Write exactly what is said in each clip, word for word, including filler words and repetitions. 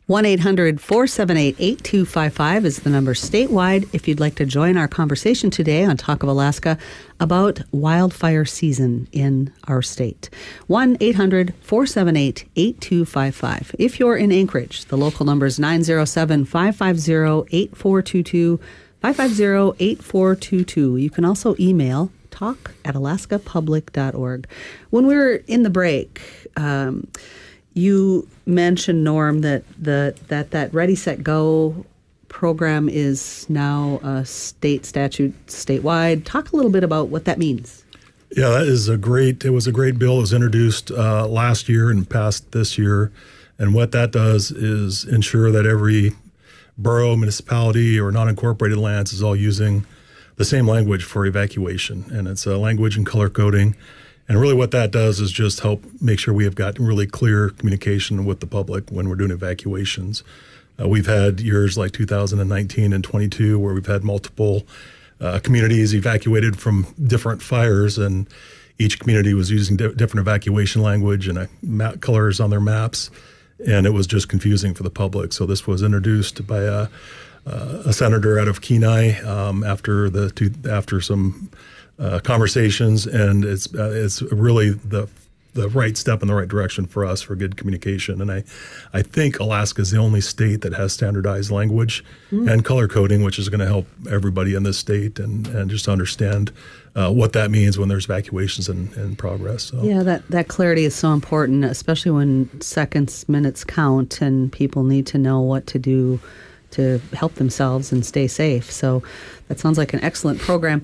one eight hundred four seven eight eight two five five is the number statewide if you'd like to join our conversation today on Talk of Alaska about wildfire season in our state. one eight hundred four seven eight eight two five five. If you're in Anchorage, the local number is nine zero seven, five five zero, eight four two two, five five zero, eight four two two. You can also email talk at alaska public dot org. When we were in the break, um, you mentioned, Norm, that the that that Ready, Set, Go program is now a state statute statewide. Talk a little bit about what that means. Yeah, that is a great, it was a great bill. It was introduced uh, last year and passed this year. And what that does is ensure that every borough, municipality, or non-incorporated lands is all using the same language for evacuation. And it's a language and color coding. And really what that does is just help make sure we have got really clear communication with the public when we're doing evacuations. Uh, we've had years like two thousand nineteen and twenty-two where we've had multiple uh, communities evacuated from different fires, and each community was using di- different evacuation language and uh, map colors on their maps, and it was just confusing for the public. So this was introduced by a, uh, a senator out of Kenai um, after the two, after some Uh, conversations, and it's uh, it's really the the right step in the right direction for us for good communication. And I, I think Alaska is the only state that has standardized language mm. and color coding, which is going to help everybody in this state and, and just understand uh, what that means when there's evacuations in, in progress. So. Yeah, that, that clarity is so important, especially when seconds, minutes count, and people need to know what to do to help themselves and stay safe. So that sounds like an excellent program.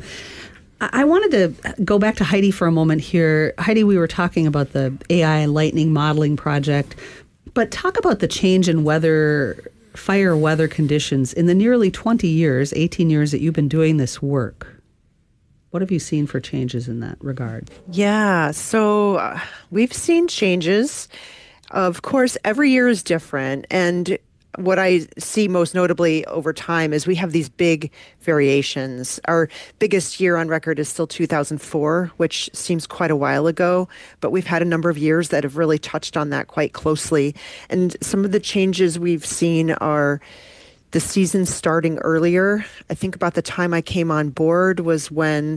I wanted to go back to Heidi for a moment here. Heidi, we were talking about the A I lightning modeling project, but talk about the change in weather, fire weather conditions in the nearly twenty years, eighteen years that you've been doing this work. What have you seen for changes in that regard? Yeah, so uh, we've seen changes. Of course, every year is different, and what I see most notably over time is we have these big variations. Our biggest year on record is still two thousand four, which seems quite a while ago, but we've had a number of years that have really touched on that quite closely. And some of the changes we've seen are the season starting earlier. I think about the time I came on board was when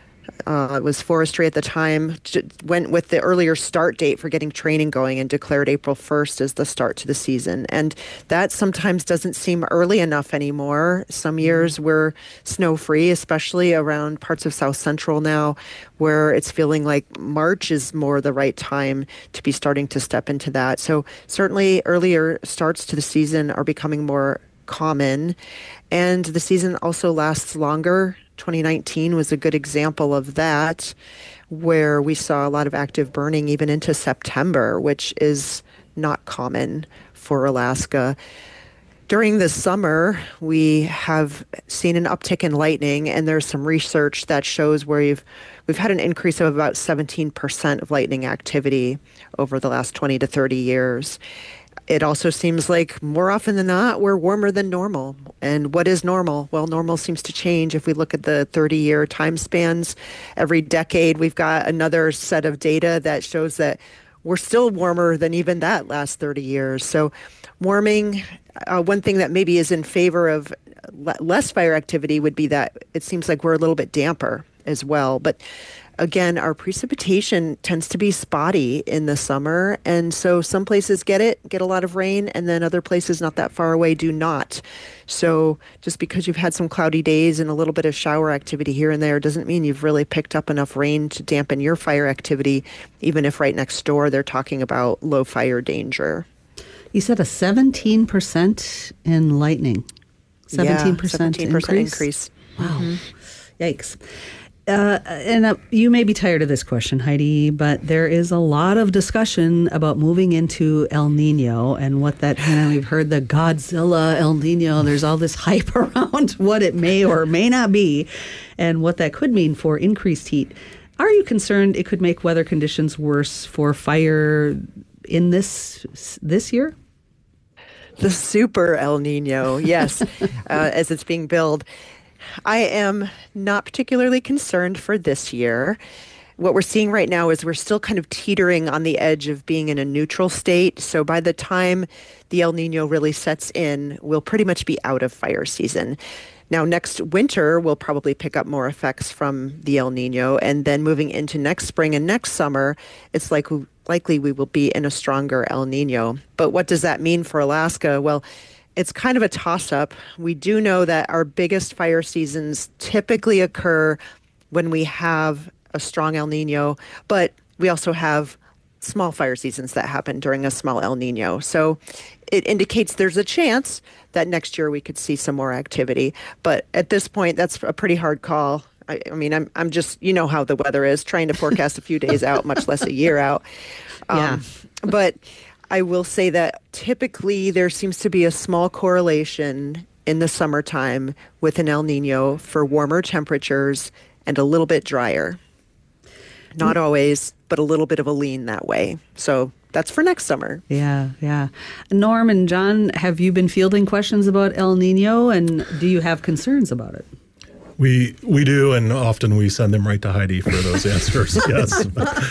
Uh, it was forestry at the time, went with the earlier start date for getting training going and declared April first as the start to the season. And that sometimes doesn't seem early enough anymore. Some years we're snow-free, especially around parts of South Central now, where it's feeling like March is more the right time to be starting to step into that. So certainly earlier starts to the season are becoming more common, and the season also lasts longer. twenty nineteen was a good example of that, where we saw a lot of active burning even into September, which is not common for Alaska. During the summer, we have seen an uptick in lightning, and there's some research that shows where we've we've had an increase of about seventeen percent of lightning activity over the last twenty to thirty years. It also seems like more often than not, we're warmer than normal. And what is normal? Well, normal seems to change. If we look at the thirty-year time spans, every decade we've got another set of data that shows that we're still warmer than even that last thirty years. So warming, uh, one thing that maybe is in favor of le- less fire activity would be that it seems like we're a little bit damper as well. But again, our precipitation tends to be spotty in the summer. And so some places get it, get a lot of rain, and then other places not that far away do not. So just because you've had some cloudy days and a little bit of shower activity here and there doesn't mean you've really picked up enough rain to dampen your fire activity, even if right next door they're talking about low fire danger. You said a seventeen percent in lightning. seventeen percent, yeah, seventeen percent increase? increase. Wow. Mm-hmm. Yikes. Uh, and uh, you may be tired of this question, Heidi, but there is a lot of discussion about moving into El Nino and what that, you know, we've heard the Godzilla El Nino. There's all this hype around what it may or may not be and what that could mean for increased heat. Are you concerned it could make weather conditions worse for fire in this this year? The super El Nino, yes, uh, as it's being billed. I am not particularly concerned for this year. what we're seeing right now is we're still kind of teetering on the edge of being in a neutral state. So by the time the El Nino really sets in, we'll pretty much be out of fire season. Now, next winter, we'll probably pick up more effects from the El Nino. And then moving into next spring and next summer, it's like likely we will be in a stronger El Nino. But what does that mean for Alaska? Well, it's kind of a toss-up. We do know that our biggest fire seasons typically occur when we have a strong El Nino, but we also have small fire seasons that happen during a small El Nino. So it indicates there's a chance that next year we could see some more activity. But at this point, that's a pretty hard call. I, I mean, I'm I'm just, you know how the weather is, trying to forecast a few days out, much less a year out. Um, yeah. But I will say that typically there seems to be a small correlation in the summertime with an El Nino for warmer temperatures and a little bit drier. Not always, but a little bit of a lean that way. So that's for next summer. Yeah, yeah. Norm and John, have you been fielding questions about El Nino, and do you have concerns about it? We we do, and often we send them right to Heidi for those answers. Yes,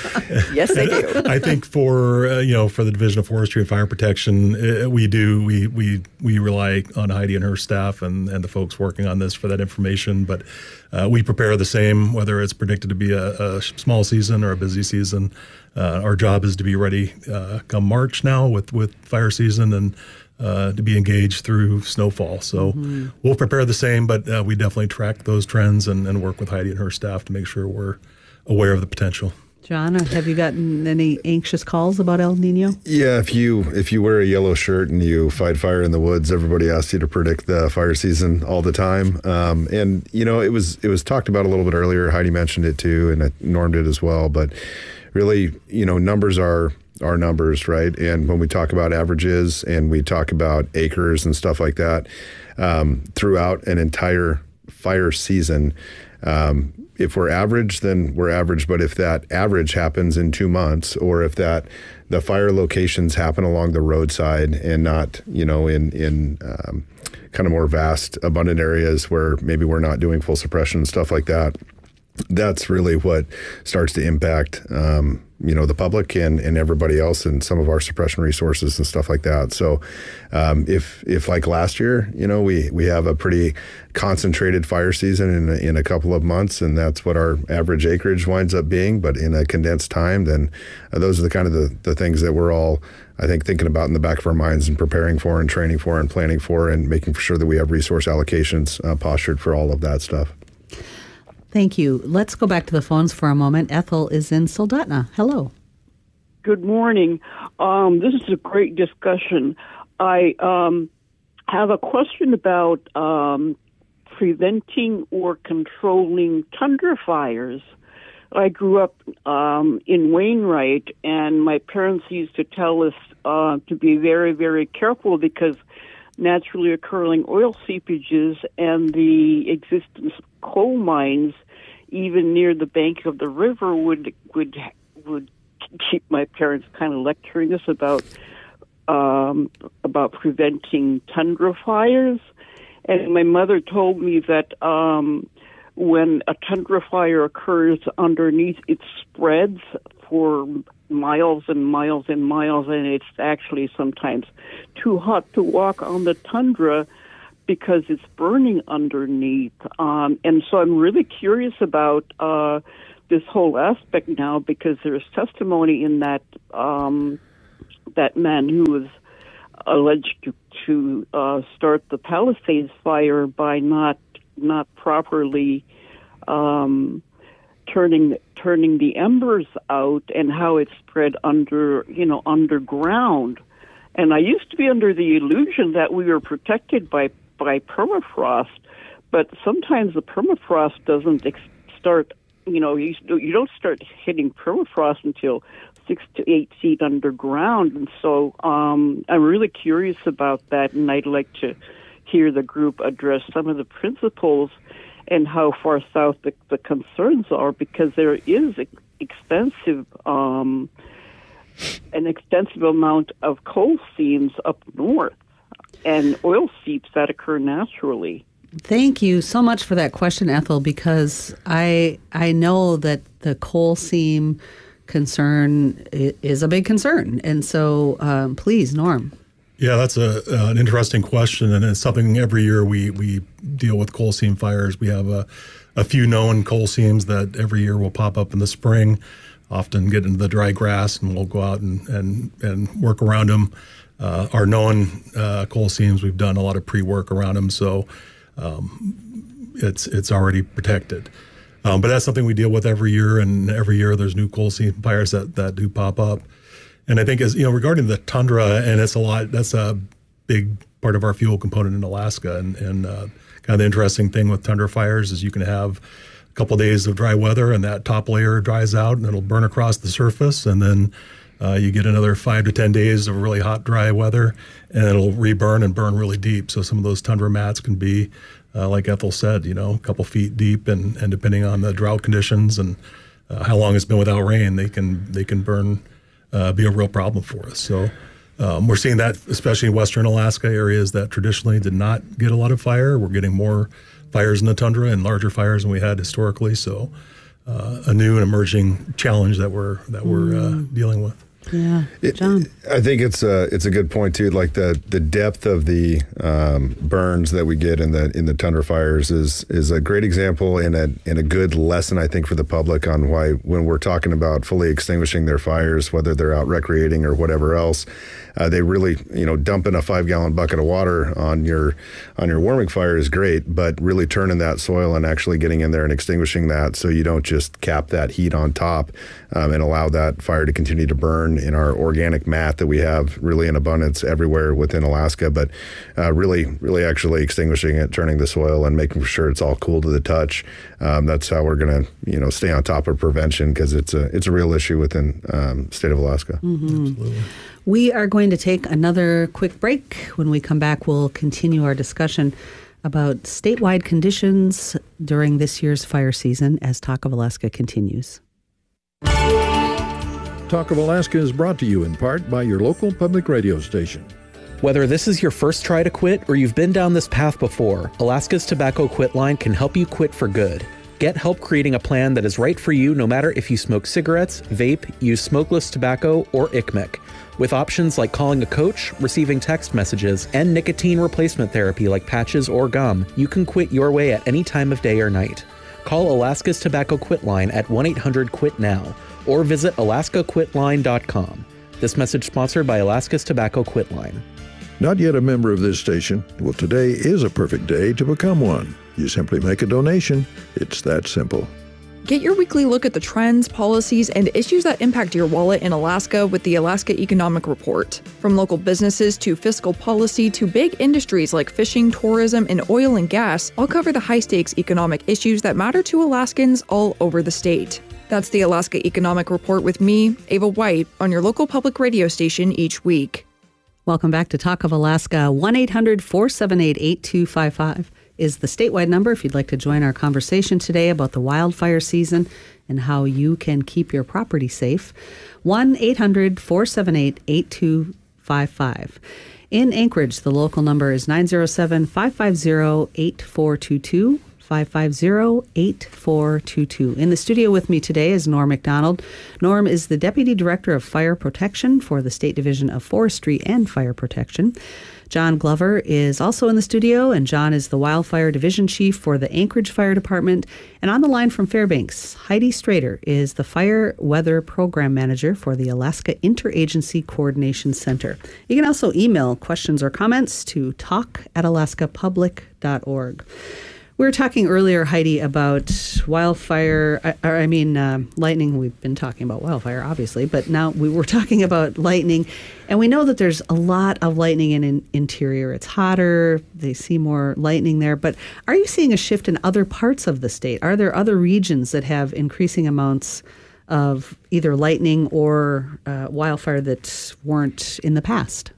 yes, they do. I think for uh, you know for the Division of Forestry and Fire Protection, uh, we do we we we rely on Heidi and her staff and, and the folks working on this for that information. But uh, we prepare the same, whether it's predicted to be a, a small season or a busy season. Uh, our job is to be ready uh, come March now with with fire season and. Uh, to be engaged through snowfall. So mm-hmm. we'll prepare the same, but uh, we definitely track those trends and, and work with Heidi and her staff to make sure we're aware of the potential. John, have you gotten any anxious calls about El Nino? Yeah, if you if you wear a yellow shirt and you fight fire in the woods, everybody asks you to predict the fire season all the time. Um, and you know, it was it was talked about a little bit earlier. Heidi mentioned it too, and Norm did as well. But really, you know, numbers are. Our numbers, right? And when we talk about averages and we talk about acres and stuff like that, um, throughout an entire fire season, um, if we're average, then we're average. But if that average happens in two months, or if that the fire locations happen along the roadside and not, you know, in in um, kind of more vast, abundant areas where maybe we're not doing full suppression and stuff like that, that's really what starts to impact, um, you know, the public and, and everybody else and some of our suppression resources and stuff like that. So um, if, if like last year, you know, we, we have a pretty concentrated fire season in a, in a couple of months, and that's what our average acreage winds up being, but in a condensed time, then uh, those are the kind of the, the things that we're all, I think, thinking about in the back of our minds and preparing for and training for and planning for and making sure that we have resource allocations uh, postured for all of that stuff. Thank you. Let's go back to the phones for a moment. Ethel is in Soldotna. Hello. Good morning. Um, this is a great discussion. I um, have a question about um, preventing or controlling tundra fires. I grew up um, in Wainwright, and my parents used to tell us uh, to be very, very careful because naturally occurring oil seepages and the existence of coal mines, even near the bank of the river, would would would keep my parents kind of lecturing us about um, about preventing tundra fires. And my mother told me that um, when a tundra fire occurs underneath, it spreads for miles and miles and miles, and it's actually sometimes too hot to walk on the tundra because it's burning underneath. Um, and so I'm really curious about uh, this whole aspect now, because there's testimony in that um, that man who was alleged to, to uh, start the Palisades fire by not not properly um, turning turning the embers out, and how it spread under you know underground. And I used to be under the illusion that we were protected by by permafrost, but sometimes the permafrost doesn't ex- start. You know, you, you don't start hitting permafrost until six to eight feet underground, and so um, I'm really curious about that, and I'd like to hear the group address some of the principles and how far south the, the concerns are, because there is extensive, um, an extensive amount of coal seams up north and oil seeps that occur naturally. Thank you so much for that question, Ethel, because I I know that the coal seam concern is a big concern. And so um, please, Norm. Yeah, that's a, uh, an interesting question, and it's something every year we, we deal with coal seam fires. We have a, a few known coal seams that every year will pop up in the spring, often get into the dry grass, and we'll go out and, and, and work around them. Uh, our known uh, coal seams, we've done a lot of pre-work around them, so um, it's it's already protected. Um, but that's something we deal with every year, and every year there's new coal seam fires that, that do pop up. And I think, as you know, regarding the tundra, and it's a lot, that's a big part of our fuel component in Alaska. And, and uh, kind of the interesting thing with tundra fires is you can have a couple of days of dry weather, and that top layer dries out, and it'll burn across the surface, and then uh, you get another five to ten days of really hot, dry weather, and it'll reburn and burn really deep. So some of those tundra mats can be, uh, like Ethel said, you know, a couple feet deep, and, and depending on the drought conditions and uh, how long it's been without rain, they can they can burn, uh, be a real problem for us. So um, we're seeing that, especially in western Alaska, areas that traditionally did not get a lot of fire. We're getting more fires in the tundra and larger fires than we had historically. So uh, a new and emerging challenge that we're that we're uh, dealing with. Yeah, John. It, I think it's a it's a good point too. Like the, the depth of the um, burns that we get in the in the tundra fires is is a great example and a and a good lesson, I think, for the public on why when we're talking about fully extinguishing their fires, whether they're out recreating or whatever else, uh, they really you know dumping a five gallon bucket of water on your on your warming fire is great, but really turning that soil and actually getting in there and extinguishing that, so you don't just cap that heat on top um, and allow that fire to continue to burn in our organic mat that we have really in abundance everywhere within Alaska, but uh, really, really actually extinguishing it, turning the soil and making sure it's all cool to the touch. Um, that's how we're going to, you know, stay on top of prevention, because it's a it's a real issue within um, state of Alaska. Mm-hmm. Absolutely. We are going to take another quick break. When we come back, we'll continue our discussion about statewide conditions during this year's fire season as Talk of Alaska continues. Talk of Alaska is brought to you in part by your local public radio station. Whether this is your first try to quit or you've been down this path before, Alaska's Tobacco Quit Line can help you quit for good. Get help creating a plan that is right for you no matter if you smoke cigarettes, vape, use smokeless tobacco, or I C M E C. With options like calling a coach, receiving text messages, and nicotine replacement therapy like patches or gum, you can quit your way at any time of day or night. Call Alaska's Tobacco Quit Line at one eight hundred quit now or visit alaska quit line dot com. This message sponsored by Alaska's Tobacco Quit Line. Not yet a member of this station? Well, today is a perfect day to become one. You simply make a donation. It's that simple. Get your weekly look at the trends, policies, and issues that impact your wallet in Alaska with the Alaska Economic Report. From local businesses to fiscal policy to big industries like fishing, tourism, and oil and gas, I'll cover the high-stakes economic issues that matter to Alaskans all over the state. That's the Alaska Economic Report with me, Ava White, on your local public radio station each week. Welcome back to Talk of Alaska. one eight hundred four seven eight eight two five five is the statewide number if you'd like to join our conversation today about the wildfire season and how you can keep your property safe. one eight hundred four seven eight eight two five five. In Anchorage, the local number is nine zero seven, five five zero, eight four two two. five five zero, eight four two two. In the studio with me today is Norm McDonald. Norm is the Deputy Director of Fire Protection for the State Division of Forestry and Fire Protection. John Glover is also in the studio, and John is the Wildfire Division Chief for the Anchorage Fire Department. And on the line from Fairbanks, Heidi Strader is the Fire Weather Program Manager for the Alaska Interagency Coordination Center. You can also email questions or comments to talk at alaska public dot org. We were talking earlier, Heidi, about wildfire, or I mean, uh, lightning. We've been talking about wildfire, obviously, but now we were talking about lightning. And we know that there's a lot of lightning in, in interior. It's hotter. They see more lightning there. But are you seeing a shift in other parts of the state? Are there other regions that have increasing amounts of either lightning or uh, wildfire that weren't in the past?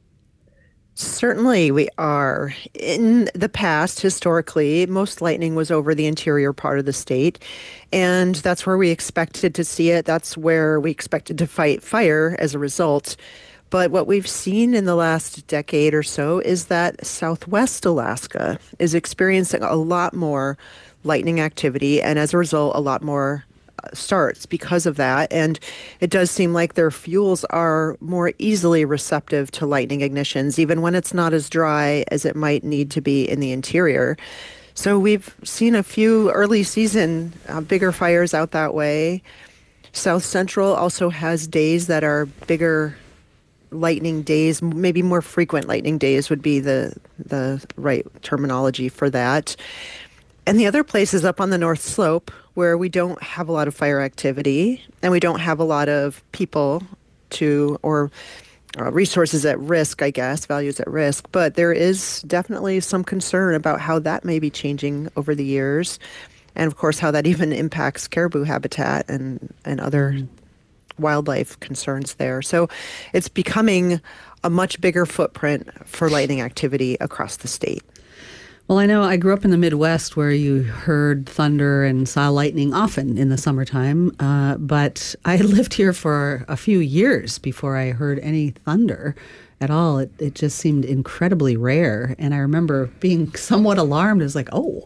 Certainly we are. In the past, historically, most lightning was over the interior part of the state, and that's where we expected to see it. That's where we expected to fight fire as a result. But what we've seen in the last decade or so is that Southwest Alaska is experiencing a lot more lightning activity, and as a result, a lot more starts because of that. And it does seem like their fuels are more easily receptive to lightning ignitions, even when it's not as dry as it might need to be in the interior. So we've seen a few early season uh, bigger fires out that way. South Central also has days that are bigger lightning days, maybe more frequent lightning days would be the the right terminology for that. And the other place is up on the North Slope, where we don't have a lot of fire activity and we don't have a lot of people to, or uh, resources at risk, I guess, values at risk. But there is definitely some concern about how that may be changing over the years. And of course, how that even impacts caribou habitat and, and other mm-hmm. wildlife concerns there. So it's becoming a much bigger footprint for lightning activity across the state. Well, I know I grew up in the Midwest where you heard thunder and saw lightning often in the summertime, uh, but I lived here for a few years before I heard any thunder at all. It, it just seemed incredibly rare, and I remember being somewhat alarmed. I was like, oh,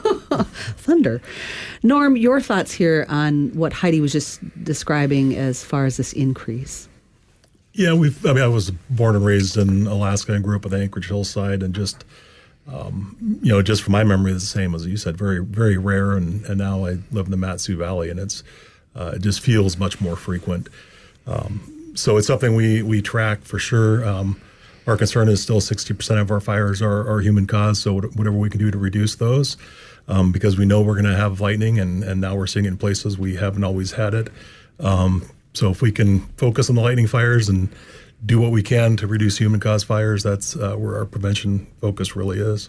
thunder. Norm, your thoughts here on what Heidi was just describing as far as this increase? Yeah, we've. I mean, I was born and raised in Alaska and grew up at the Anchorage hillside, and just Um, you know, just from my memory, it's the same as you said, very, very rare. And, and now I live in the Mat-Su Valley, and it's uh, it just feels much more frequent. Um, so it's something we we track for sure. Um, our concern is still sixty percent of our fires are, are human caused. So whatever we can do to reduce those, um, because we know we're going to have lightning, and, and now we're seeing it in places we haven't always had it. Um, so if we can focus on the lightning fires and do what we can to reduce human-caused fires, that's uh, where our prevention focus really is.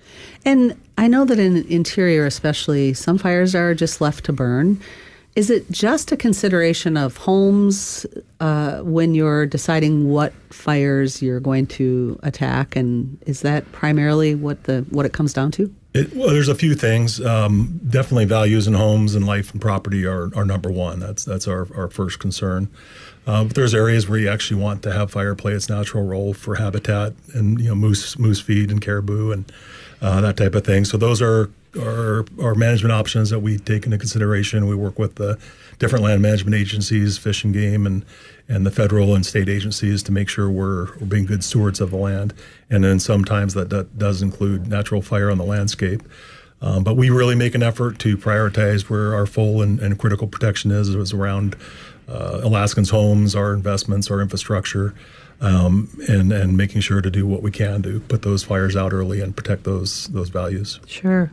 And I know that in interior especially, some fires are just left to burn. Is it just a consideration of homes uh, when you're deciding what fires you're going to attack? And is that primarily what the what it comes down to? It, well, there's a few things. Um, definitely values in homes and life and property are, are number one. That's that's our, our first concern. Uh, but there's areas where you actually want to have fire play its natural role for habitat and, you know, moose moose feed and caribou and uh, that type of thing. So those are our, our management options that we take into consideration. We work with the different land management agencies, Fish and Game, and and the federal and state agencies to make sure we're, we're being good stewards of the land. And then sometimes that, that does include natural fire on the landscape. Um, but we really make an effort to prioritize where our full and, and critical protection is, is around uh, Alaskans' homes, our investments, our infrastructure, um, and, and making sure to do what we can to put those fires out early and protect those those values. Sure.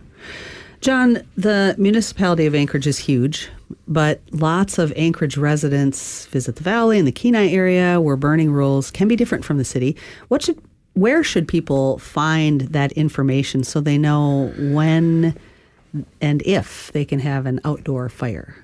John, the municipality of Anchorage is huge, but lots of Anchorage residents visit the valley and the Kenai area where burning rules can be different from the city. What should, where should people find that information so they know when and if they can have an outdoor fire?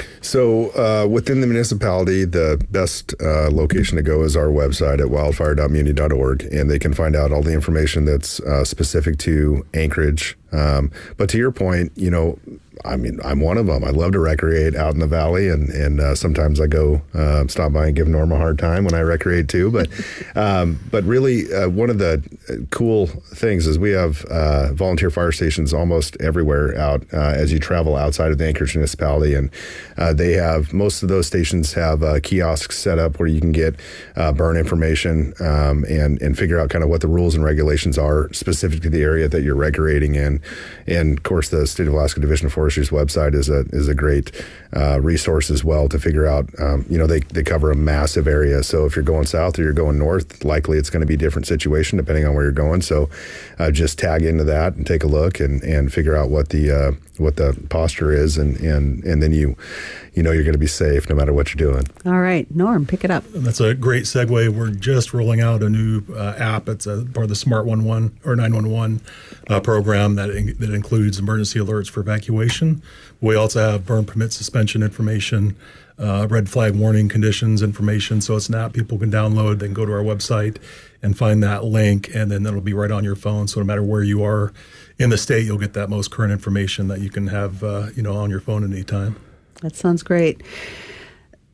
So uh, within the municipality, the best uh, location to go is our website at wildfire dot muni dot org, and they can find out all the information that's uh, specific to Anchorage. Um, but to your point, you know, I mean, I'm one of them. I love to recreate out in the valley, and and uh, sometimes I go uh, stop by and give Norm a hard time when I recreate too. But um, but really, uh, one of the cool things is we have uh, volunteer fire stations almost everywhere out uh, as you travel outside of the Anchorage municipality, and uh, they have most of those stations have uh, kiosks set up where you can get uh, burn information um, and and figure out kind of what the rules and regulations are specific to the area that you're recreating in. And of course, the State of Alaska Division of Forestry's website is a is a great uh, resource as well to figure out. Um, you know, they they cover a massive area. So if you're going south or you're going north, likely it's going to be a different situation depending on where you're going. So uh, just tag into that and take a look and, and figure out what the uh, what the posture is, and, and and then you you know you're going to be safe no matter what you're doing. All right, Norm, pick it up. That's a great segue. We're just rolling out a new uh, app. It's a part of the Smart one one or nine one one uh, program that in, that includes emergency alerts for evacuation. We also have burn permit suspension information, uh, red flag warning conditions information. So it's an app people can download. They can go to our website and find that link, and then it'll be right on your phone. So no matter where you are in the state, you'll get that most current information that you can have, uh, you know, on your phone at any time. That sounds great.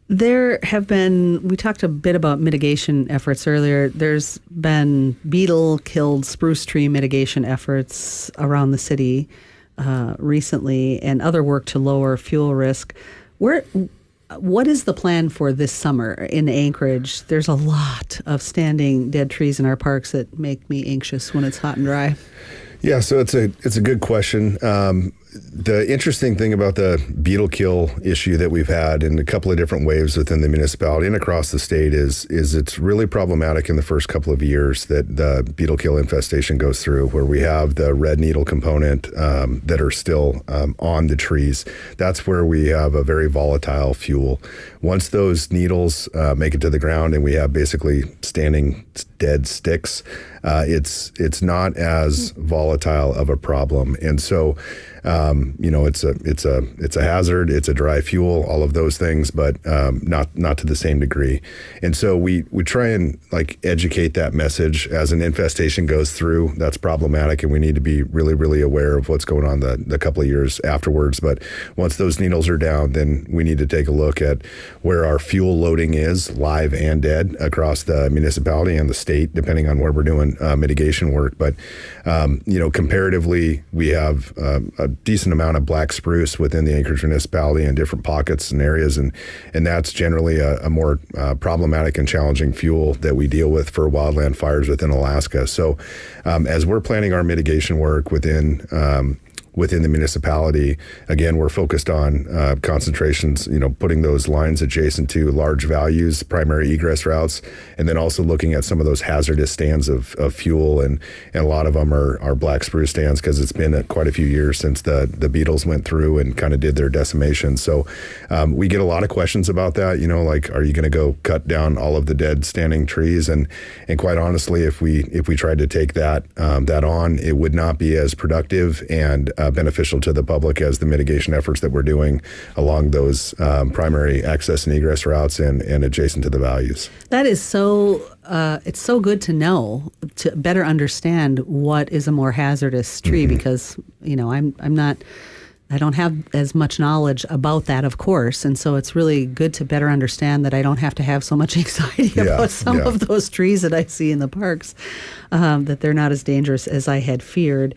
There have been, we talked a bit about mitigation efforts earlier. There's been beetle-killed spruce tree mitigation efforts around the city uh, recently, and other work to lower fuel risk. Where, what is the plan for this summer in Anchorage? There's a lot of standing dead trees in our parks that make me anxious when it's hot and dry. Yeah, so it's a it's a good question. Um, the interesting thing about the beetle kill issue that we've had in a couple of different waves within the municipality and across the state is is it's really problematic in the first couple of years that the beetle kill infestation goes through, where we have the red needle component um, that are still um, on the trees. That's where we have a very volatile fuel. Once those needles uh, make it to the ground and we have basically standing dead sticks, uh, it's it's not as volatile of a problem. And so Um, you know, it's a it's a it's a hazard. It's a dry fuel. All of those things, but um, not not to the same degree. And so we we try and like educate that message as an infestation goes through. That's problematic, and we need to be really really aware of what's going on the the couple of years afterwards. But once those needles are down, then we need to take a look at where our fuel loading is, live and dead, across the municipality and the state, depending on where we're doing uh, mitigation work. But um, you know, comparatively, we have um, a decent amount of black spruce within the Anchorage municipality in different pockets and areas, and and that's generally a, a more uh, problematic and challenging fuel that we deal with for wildland fires within Alaska. So um, as we're planning our mitigation work within um, within the municipality, again, we're focused on uh, concentrations, you know, putting those lines adjacent to large values, primary egress routes, and then also looking at some of those hazardous stands of, of fuel. And, and a lot of them are, are black spruce stands because it's been a, quite a few years since the, the beetles went through and kind of did their decimation. So um, we get a lot of questions about that, you know, like, are you going to go cut down all of the dead standing trees? And and quite honestly, if we if we tried to take that, um, that on, it would not be as productive and uh, beneficial to the public as the mitigation efforts that we're doing along those um, primary access and egress routes and, and adjacent to the values. That is so, uh, it's so good to know, to better understand what is a more hazardous tree, mm-hmm. because, you know, I'm I'm not, I don't have as much knowledge about that, of course, and so it's really good to better understand that I don't have to have so much anxiety yeah, about some yeah. of those trees that I see in the parks, um, that they're not as dangerous as I had feared.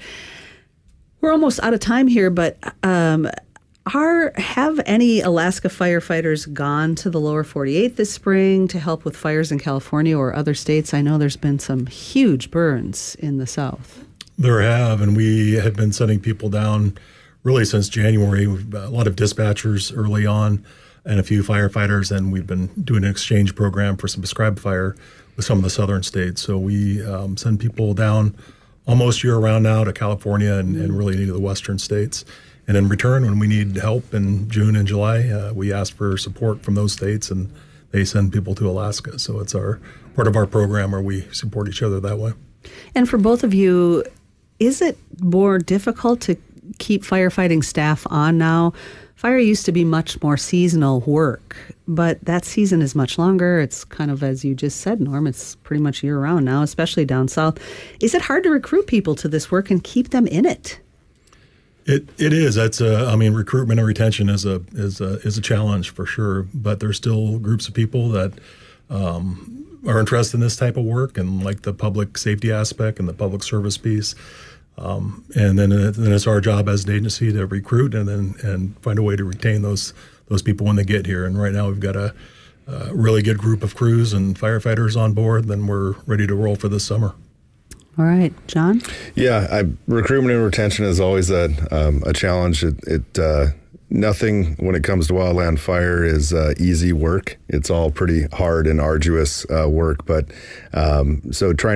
We're almost out of time here, but um, are have any Alaska firefighters gone to the lower forty-eight this spring to help with fires in California or other states? I know there's been some huge burns in the South. There have, and we have been sending people down really since January. We've got a lot of dispatchers early on and a few firefighters, and we've been doing an exchange program for some prescribed fire with some of the southern states. So we um, send people down almost year-round now to California and, and really into the western states. And in return, when we need help in June and July, uh, we ask for support from those states, and they send people to Alaska. So it's our part of our program where we support each other that way. And for both of you, is it more difficult to keep firefighting staff on now? Fire used to be much more seasonal work, but that season is much longer. It's kind of, as you just said, Norm, it's pretty much year-round now, especially down south. Is it hard to recruit people to this work and keep them in it? It it is. That's a, I mean, recruitment and retention is a is a is a challenge for sure. But there's still groups of people that um, are interested in this type of work and like the public safety aspect and the public service piece. Um, and then, it, then it's our job as an agency to recruit and then and find a way to retain those those people when they get here. And right now we've got a, a really good group of crews and firefighters on board. Then we're ready to roll for this summer. All right, John? Yeah, I, recruitment and retention is always a um, a challenge. It, it uh, nothing when it comes to wildland fire is uh, easy work. It's all pretty hard and arduous uh, work. But um, so trying